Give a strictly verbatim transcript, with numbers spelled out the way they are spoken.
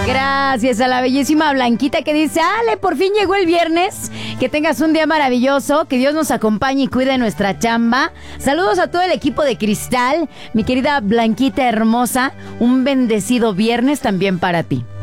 Gracias a la bellísima Blanquita que dice, Ale, por fin llegó el viernes. Que tengas un día maravilloso, que Dios nos acompañe y cuide nuestra chamba. Saludos a todo el equipo de Cristal. Mi querida Blanquita hermosa, un bendecido viernes también para ti.